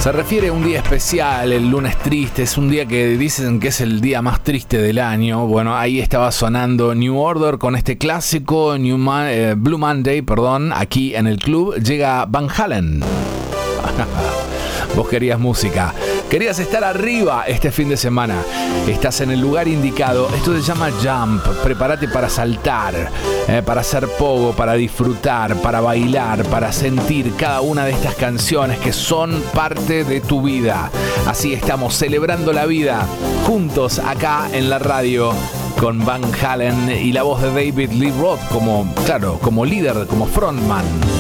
Se refiere a un día especial, el lunes triste, es un día que dicen que es el día más triste del año. Bueno, ahí estaba sonando New Order con este clásico Blue Monday, aquí en el club. Llega Van Halen. Vos querías música, querías estar arriba este fin de semana. Estás en el lugar indicado. Esto se llama Jump. Prepárate para saltar, para hacer pogo, para disfrutar, para bailar, para sentir cada una de estas canciones que son parte de tu vida. Así estamos celebrando la vida juntos acá en la radio con Van Halen y la voz de David Lee Roth como líder, como frontman.